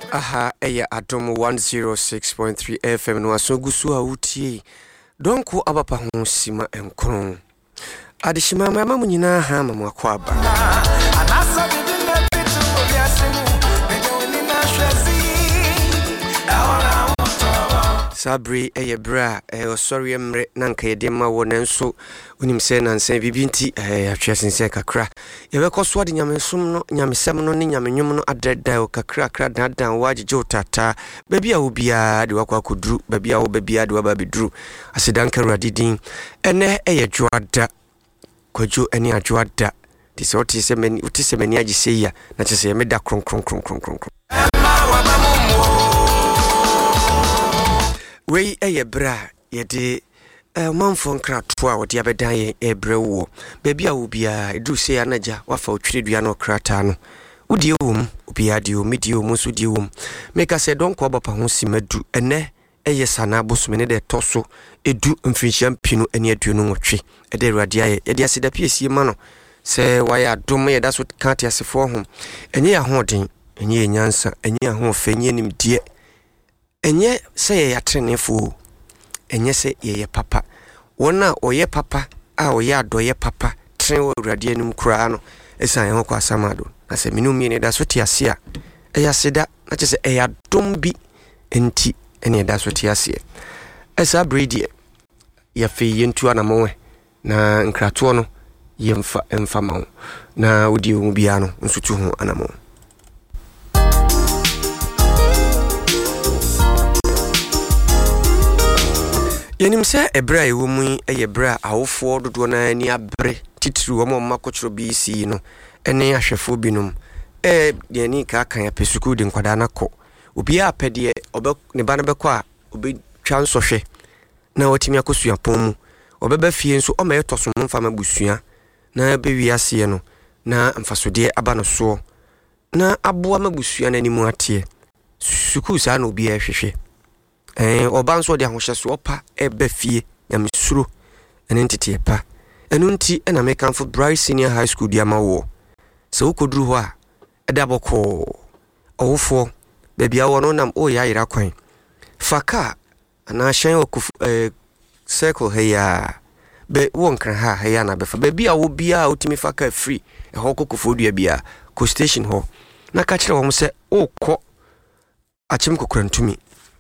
Aha, eya Adom 106.3 FM no asogusu a utie. Donko abapa ho sima enkron. Adishima mama munyina ha mama kwaba. Anasa bidin bitu obiasemu. Ejoni na hwezi. Sabri eye bra sorry emre nanka yede ma wo nanso unim se nansen bibinti atwasense kakra ye be koso de nyamesum no nyamesem no ne nyamenyum no adada kakra kra dadan wajeje utata baby a obia de wakwa koduru baby a wo babia de waba beduru asidanka radidin ene eye dwoada kwajo ene adwoada ti se oti se mani uti se mani agise ya na chese me da kron Wei eye bra yede manfo nkrato a wode abedan ye ebre wo baby a obia edu se anaja wafa otwiredua no krata no wodi ewom obia de omidi omu so de ewom meka se don ko bapa ho simadu ene eye sana bosome ne de toso edu mfinhyam pinu ene aduonu nwotwe ede awrade aye yede aseda piesie ma no se waya adom ye da so kante asefo ho enye ya hoden enye nyansa enye ya ho fenye nimdie enye se ye yatrenefo enye se ye papa wona oye papa a oye adoye papa tren wo awrade anim kura no esan ho kwa samado na se minum ye ne da so tiase a eya seda na che se eya dom bi enti ene da so tiase esa bredi ya fe yentu anamwe na nkrato no yemfa ma na odi o bia no nsutu ho anamwe Yenim se ebra ewumu eyebra awofo dodo na ani abre titiri wo mo makochro BC no ene ahwefo binum de ni ka kan ya pesuku de nkwada na ko obi a pede obe ne ba na bekọ a obi twa nsohwe na otimi akosua pon mu obeba fie nso o ma etoso mfa mabusua na be wiase no na mfasode aba no so na aboa mabusua na animu ate suku sa na obi ahwehwe obanso de ahohyeso opa ebe fie nyamesuro ene ntete pa enu nti ena mekanfo Bright Senior High School dia mawo se ukoduru ho a eda boko owofo bebia wono nam o ya yira kwan faka na hyen okufu circle heya be wonkran ha heya na befa bebia wo bia otimi faka free ho kokofo dua bia ko station ho na ka kire wo mo se okọ achim kokrantumi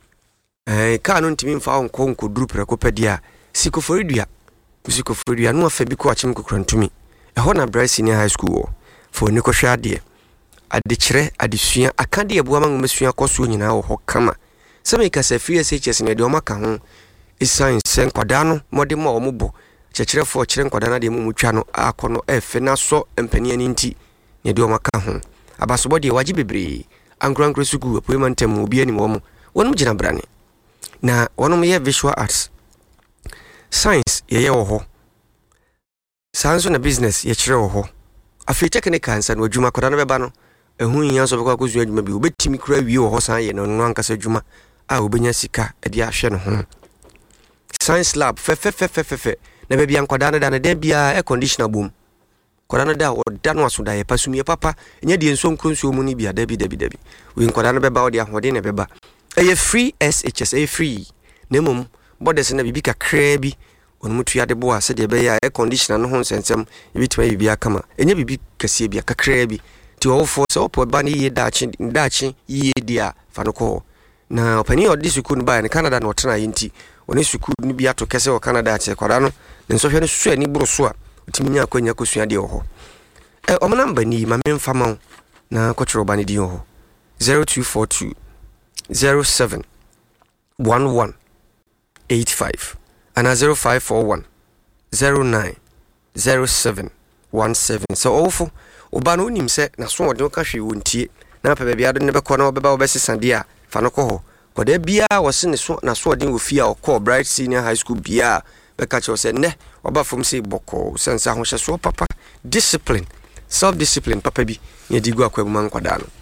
ka no ntimi mfa onko duru preko pedia sikoforidua no afa bi ko achim kokrantumi ho na Bright Senior High School fo ni ko hwade ade kire adesua akade ebuwa mangomesua koso nyina wo ho kama se me ka se free SHS ne de o maka ho science nkwada no mode ma o mobo chekirefo kire nkwada na de mu twa no akono efe na so empani ani nti ne de o maka ho abasobo de waji bebre ankurankura suku apoema ntem obi ani mo wonu gina brane na wonom ye visual arts science ye wo ho science na business ye kire wo ho afi technical ansa no adwuma koda no beba no ehu yin so bekwa kozu adwuma bi obetimi kura wie wo ho san ye no ankasa adwuma a obenya sika e de ahwe no ho science lab fe na bebia nkoda no da na bia air conditioner boom koda no da oda no aso da ye pasumie papa nya de enso nkronsuo mu ni bia dabi we nkoda no beba odi ahode na beba eye free SHS free nemum borders na bibi kakra bi onmutu ade bo ase de be ya air conditioner no ho nsensem ebituma bibi akama enye bibi kase bi kakra bi ti ofo se opo ba ni ye dachi ye dia fa no ko na opani odi suku no ba ne Canada na otena yinti oni suku ni bi ato kese o Canada ate kwara no nso hwe no susu ani buru so a otiminya akwanya kosua de ho omna mba ni ma memfa ma na kochiro ba ni di ho 0242 07 11 85 and 0541 09 07 17 so awful oba no nim se na so ode ka hwe wontie na pa bia do ne be ko na obeba obesesa dia fa no ko ho ko da bia wose ne so na so ode wo fia okọ Bright Senior High School bia be ka che se ne oba fom se boko sense ahoshe so papa discipline self discipline papa bi ne digu akwa man kwada no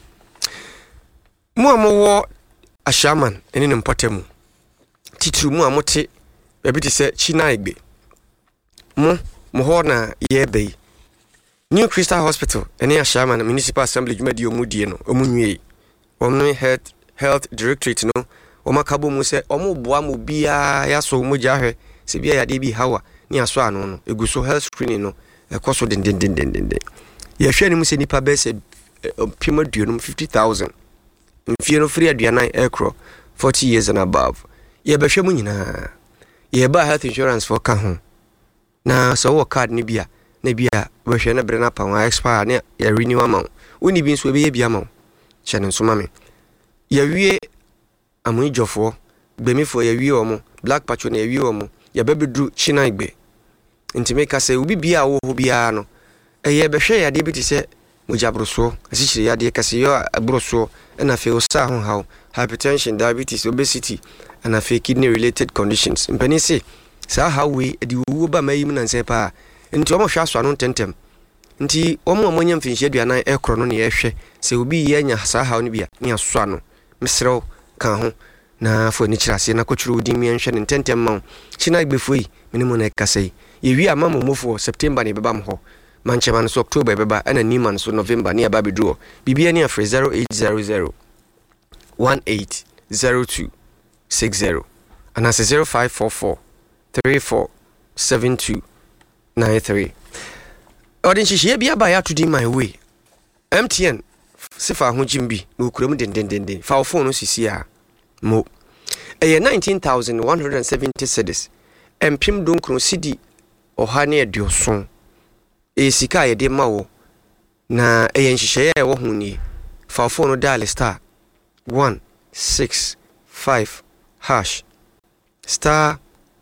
mo amowo ashaman eni ne mpotemu titru mu amote bebi ti se chinaigbe mo ho na yebe New Crystal Hospital eni ashaman municipal assembly jumadi omudie no omunwie health directorate no omakabo mu se omo boa mo bia ya so mo jahwe se bia ya de bi hawa ni aso ano no eguso health screening no ekoso den ye hwe ni mu se nipa be se pima duonum 50,000 mfie no free aduanan ekro 40 years and above ye be hwe mu nyina ye ba health insurance for ka ho na so wo card ni bia na bia we hwe na bre na pa wa expire na ye renew amount woni bi nso be ye bia amount chene nso mame ye wie amu ijofo gbemifo ye wie omo black patch na ye wie omo ye bebedru china igbe nti make say obi bia wo ho bia no ye be hwe ya de bi ti se mojabroso asichire ya de kase yo abroso na fe osa ho haw hypertension diabetes obesity and afi kidney related conditions mpani se sa hawe edi wo ba mayim na nse pa nti omo hwa aso ano tentem nti omo amanya mfinhye aduanan ekro no ne ye hwe se obi ye nya sa haw ne bia ne aso ano mesrew kan ho na fo ni kirase na kochuru odi mi enhwe ne tentem ma china igbefoi minimo na kasai ye wi amamo mofo September ne beba mho manchema so October beba ana ni man so November ne aba beduo bibia ne afre 0800 180260 and as 0544 347293 odin hihie bia ba ya to di my way MTN sifa ho jimbi no kuram den fa phone no sisi a mo 19,170 cedis empim donkron cedi ohane adioson sika ye de mawo na nhihye ye wo huni fa phone no dial star 165 hash star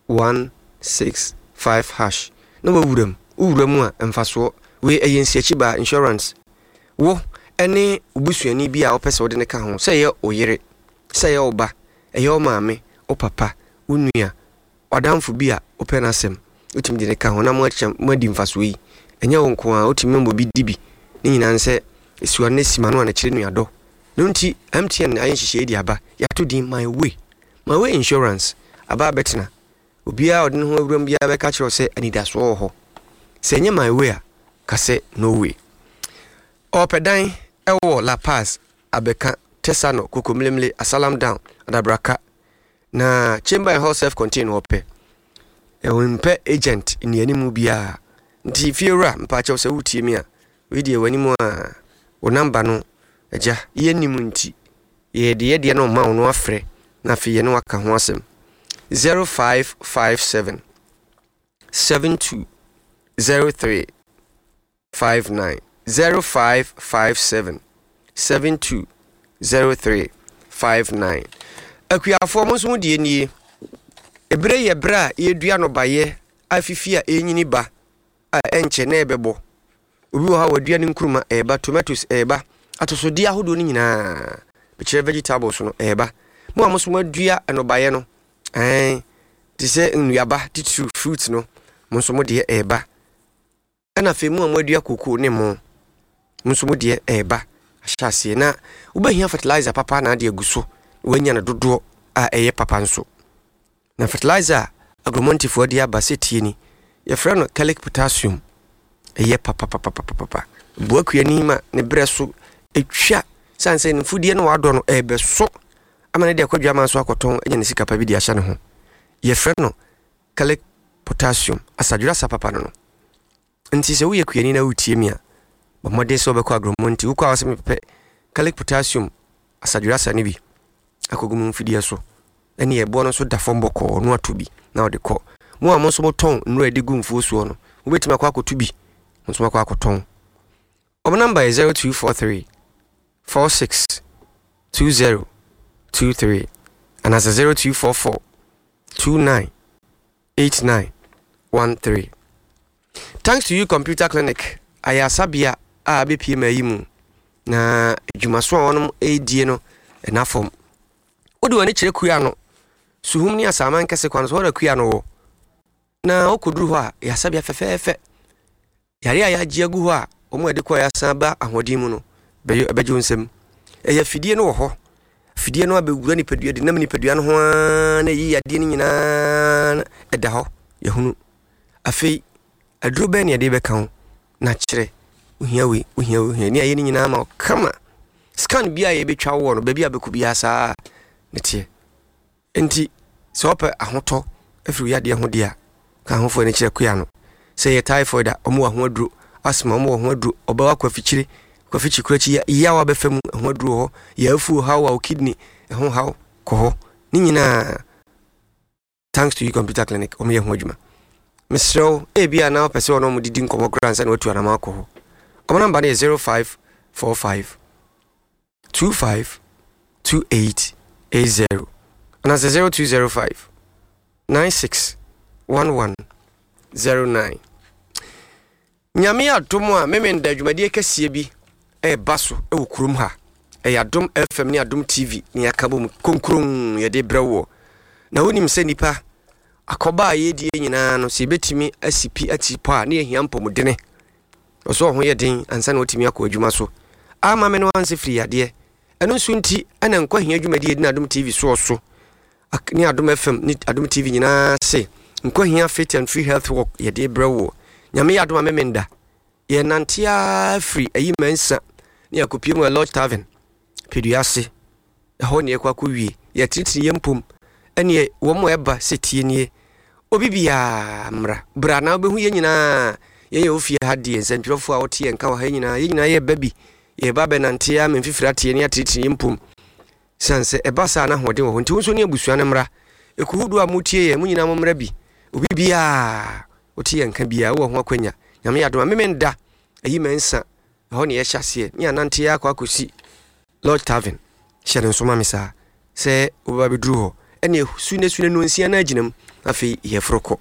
165 hash no wuram a emfaso we ayensi ba insurance wo ene ubusuani bi a opese wode ne ka ho se ye oyere se ye oba eye o maame o papa unua odamfo bi a openasem utimi de ne ka ho na mo acha madi mfaso yi enye wonko a utimi mbo bi dibi ni nyina nse esuane sima no na kire nuado no nti MTN ayen hihye di aba ya to din my way insurance aba betna obia odin ho awuram bia be ka kire se anida so ho se nye my way a ka se no way opedan ewo La Paz abeka Tesano kokomlemle asalam down adabraka na chamber and self contain ope mpe agent ni animu bia nti fiora mpa che se wutie mi a we die wanimu a o number no eja ye nimu nti ye de no ma no afre na fe ye no aka ho asem 0557 7203 59 0557 720359 akuafo mo so die nie ebre ye bra ye dua no baye afifi a enyini ba a enche na ebebo obi wo ha wadua ne nkruma eba tomatoes eba atosodi ahodo ni nyina be vegetables no eba mo amoso wadua no baye no ti se nnuaba titru fruits no mo so mo de eba ana fe mu amadua koko ne mo so mo de eba ahyase na ubahia fertilizer papa na de aguso wanya na dodo a eye papa nso na fertilizer agromontifo de abaseti ni ye frɛ no calic potassium eye papa buakua ni ma ne breso etwa sanse ne fudie no wado no ebeso amane de akwadwa ma so akoton enya ne sika pa bi de ahya ne ho ye frɛ no calic potassium asadura sa papa no nti se wo ye kuani na wutie mi a ba mode so be kwa agromonti wo kwa wasem pepe calic potassium asadura sa ne bi akogum mfidie so ene ye bo no so da fomboko no atobi na ode ko mo amonso moton no edi gumfuo so no wo betima kwa akotubi nso kwa akoton omo number is 0243 46 2023 and as 0244 29 8913. Thanks to you Computer Clinic ayasabia a BPM yimu na dwumaso onum edie no enafom odu ani kire kuya no suhum ni asaman kese kwan so ora kuya no wo na okuduru ho a yasabia fefefe yare aya giagu ho a omo ede ko yasaba ahodi mu no bejo nsem eya fidie no wo ho fidie no abegura ni padua de nam ni padua no ho na yi yade ni nyina eda ho yehunu afei aduro be ne ade be kan na kire uhia ni aye ni nyina ma kama scan bia ye betwa wo no baabi abeku bia saa ne tie enti so opa ahoto afiri yade ho dia ka hofo ne kire kuya no say ye typhoid a omo ho aduro asma omo ho aduro obawa kwafichire kwafichikurachi ya wa befam ho aduro ho ya afu how our kidney ho how ko ho ni nyina thanks to you computer clinic omo ye ho adwuma Mr. Bia now person no mudidi nkomo grandson watu anama ko ho omo number is 0545 252880 and as 0205 961109 Nyame adomo a meme ndadwumade kese bi baso kurum ha Adom FM ni Adom TV ni akabom konkron ye de brewo na wonim se nipa akoba ye die nyina no se betimi asipi atipa a na ehia mpomudene oso ho ye den ansa na otimi akọ adwuma so ama me no anse firi ade eno nso nti ana nkwa hia adwumade na Adom TV so ni Adom FM ni Adom TV nyina se nkwa hia fit and free health work ye de brewo Nyame Adom amemenda ye nantia free ayi mansa ni akopie mu Lodge Tavern peduase ho ne ekwa wie ye titiri yempom ene wo mo eba setie nie obibia mra bra na obehu ye nyina ye ofie hade nsantwofo a wote nka wa ye nyina ye baby ye baba nantia memfifira tie ne atitiri yempom sanse ebasa na hode wo nti wonso ne abusua ne mra ekuhudu a mutie ye munyina mo mra bi obibia wote nka bia wo ho akwanya Nyame Adom amemenda ayi mansa ho ne ye hyase ni anantia akwakosi Lodge Tavern shere nso mamisa se oba bedru ho ene sune no nsia na aginam afi ye froko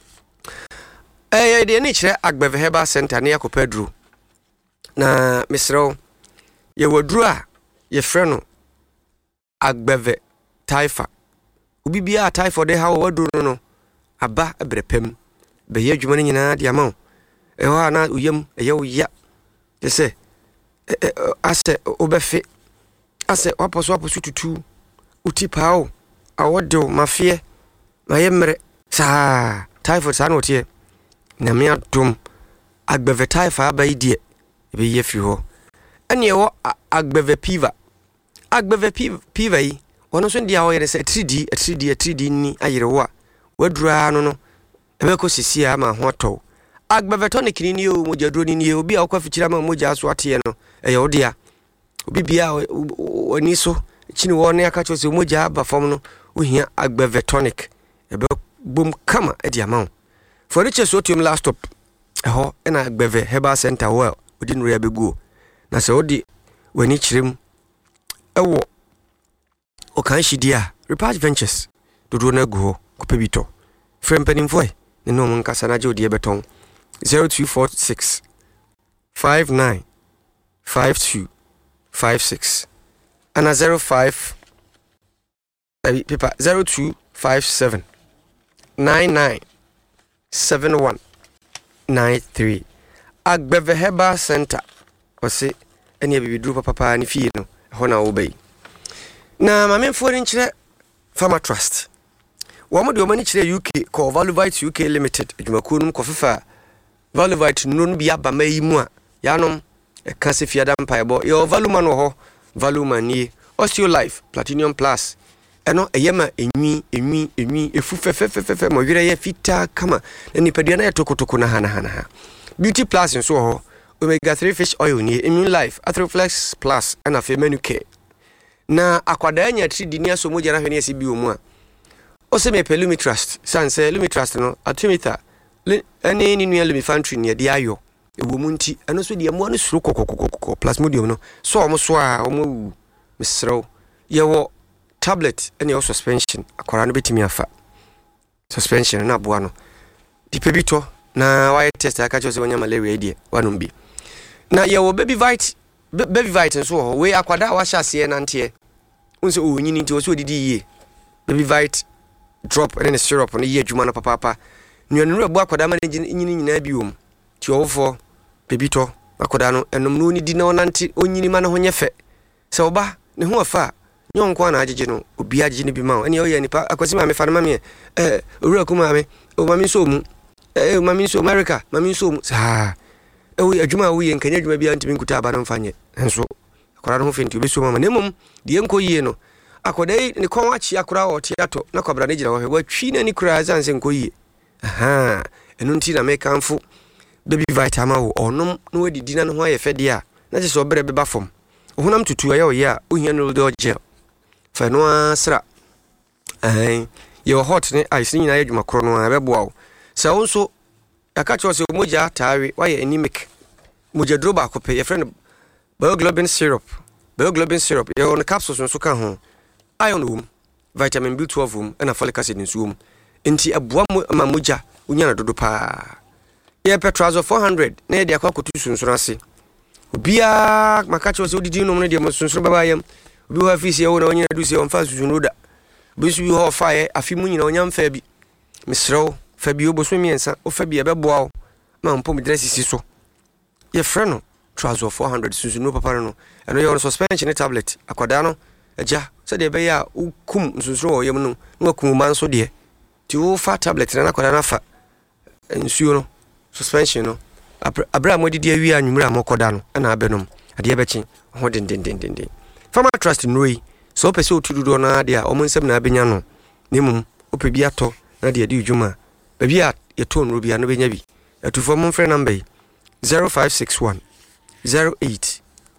de ne kire Agbeve Herbal Center ne yakopedru na misro ye wadru a ye frɛ no Agbeve Taifa ubibia Taifa de ha wadru no aba abrepem be ye adwuma ne nyina de ama ewa na uyam eye uya se ase obefe ase waposo tutu utipao awodo mafie mayemre sa typhoid sa no tie na me Adom Agbeve Taifa abaidie be ye fi ho ene ewo Agbeve Piva yi wono so dia wo yere se 3D ni ayerewa wadura no ebeko sisi ama ho to Agbeve tonic ni o mojadro ni obi a kwafichira ma moja so ate no eye odia obi bia oni so chini woni aka chose moja ba fom no ohia Agbeve tonic ebe bom kama edi ama for riches so tium last stop eho na Agbeve Herbal Center well odi no ya begu na se odi wani chirem ewo o kan shidia Repatch Ventures dodo na go kopebito frempeni mfoe ne no nkasa na je odi ebeton 0246 59 52 56 and a 05 paper 0257 99 71 93 Agbeve Herbal Center ose ene bibidru papa ni fie no hona obey na mamemfo ni nkire Farmer Trust wo mo de o mani kire UK call Valuvite UK Limited adwumakuo num kofefa Valuvite non bia ba mai mu a yanom e ka se fiada mpaebo yo Valuma no ho Valuma ni Osteo Life Platinum Plus eno eyema enwi efu fe mo wire ye fita kama na nipadua na yetokotoko na hana Beauty Plus nso ho Omega 3 fish oil ni Immune Life Athroflex Plus ana fe menu care na akwada anya 3D ni aso moja na hwe ne esi bi omu a o se me Lumi Trust sanse Lumi Trust no atumita ene ni nua Lumi Fantry ne de ayo ewo munti eno so de mo no suro kokokoko plasmodium no so omo so a omo misro yewo tablet ene o suspension akwara no betimi afa suspension na boa no dipebito na why test aka chose wonya malaria die wanom bi na yewo baby vite nso we akwada wa hyase na nte unso onyini nti so odidi yie baby vite drop ene syrup no ye adwuma no papa nuanuru abu akwada ma nyini nyina biom ti owofo bebito akwada no enom no ni di na onante onyini ma no ho nyefe se oba ne ho afa nyonko na agege no obi agege ne bi ma ene oye nipa akwasi ma me fa no ma me owura kuma me o ma me so mu ma me so America ma me so mu sa adwuma wo ye nkanya adwuma bi antimi nkuta aba no mfanye enso akwara no ho fenti obesu mama nemum de enko yie no akodai ne kon achi akora o tiato na kwabra ne gina wo hwe twi na ni kura azan se enko yie aha enu nti na make amfo baby vitamin wo onom no wadidi na ho aye fede a na je so bere beba fom ohunam tutu aye oye a ohia no do gel fa no asra ye hot ne ice ni na ye dwuma kro no abeboa wo sa wonso aka cho se moja tawe waye anemic moja droba akope ye friend bioglobin syrup ye on capsules so ka ho iron wom vitamin B12 wom na folic acid nso wom enti aboa ma moja unya na dodo pa ye petrazo 400 na ye de akwakotu sunsun ase obia maka cho se odidi no no de mo sunsun baba yam obi ho afisi ye wo na onya du se on fa sunsun no da bisu ho fa ye afimu nyina onya mfa bi misrew fa bi oboso miensa o fa bi e beboa wo ma mpom dresses so ye freno trazo 400 sunsun no papa no eno ye on suspension tablet akwada no aja se de be ya ukum sunsun wo yam no no kum man so de ti wo fa tablet na akwada na fa nsuo no suspension no abra modidi awi anwumra mokoda no na abenom ade bechi ho den Farmer Trust Nroi so pese otududo na de a omonsem na abenya no nemum opebi ato na de ade udwuma ba bia ye ton ro bia no benya bi atufo mo frɛ number 0561 08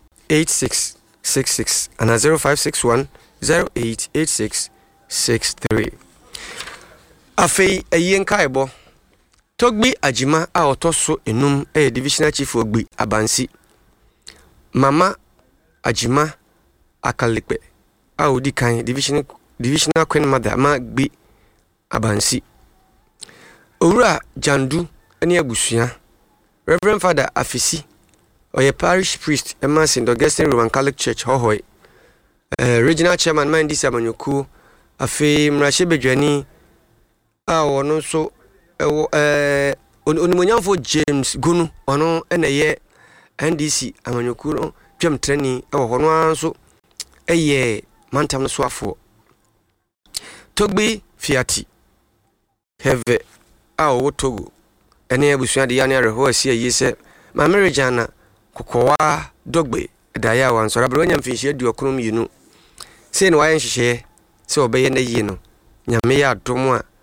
8666 and 0561 08 8663 afei ayen kaibo Togbi Ajima a otoso enum divisional chief Ogbi Abansi Mama Ajima Akalikpe a odi kan divisional queen mother ma Gbi Abansi Owura Jandu ene abusua Reverend Father Afisi oye parish priest Emma St. Augustine Roman Catholic Church Hohoi regional chairman Mandi Samanyoku afi mrashe bedwani a wono so onimonyamfo James Gunu ono eneye NDC Amanyoku no twam trani e wo hono anso eye mantam so afo Togbi Fiati Heve a wo Togo ene abusua de yana reho asi yise ma merejana kokowa dogbe daya wan so rabro nyam finhye duokrom yinu se ne wayen hye se obeye na yi no nyame ya domo a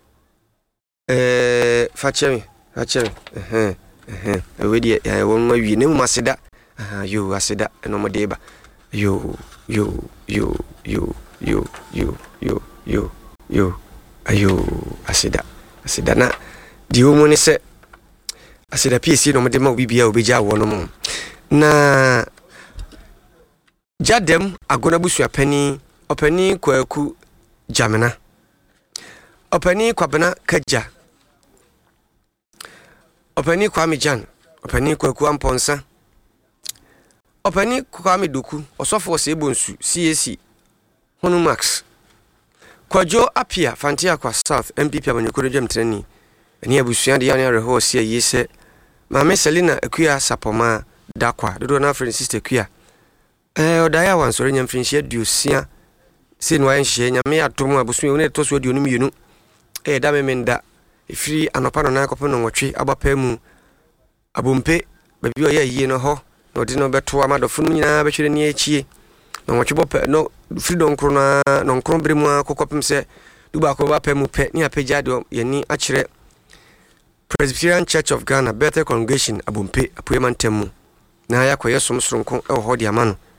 fachemi wedi won ma wi ne mu maseda yo aseda no modeba yo ayo aseda na di wo mu ne se aseda PC no modema bibia obegya wo no mu na jadem agona busua pani opani kwaku jamena opani kwabena kaja opani kwami jan opani kwaku amponsa opani kwami doku osofo sebonsu CAC hono max kwajo apia fantia kwa south MPP Amanyokoro dwam trani eni abusua de yana reho sie yise Mama Selina Akua Sapoma Dakwa dodo na friend sister Akua odaya wansore nyam finhye duosia se no anhye nyame atom abusua woni to so aduonu mienu da memenda ifiri anopa no na akopɛ no nwotwe abapa mu abompe babi oya yie no ho no de no beto amadofo no nyina behwere ni achie no nwotwe bopɛ no firi donkro na no nkro bremu akokopem se duba ko bapa mu pɛ ni apagya de yani akyerɛ Presbyterian Church of Ghana Bethel Congregation abompe apoemantem na yakoye somsoronko e ho de amano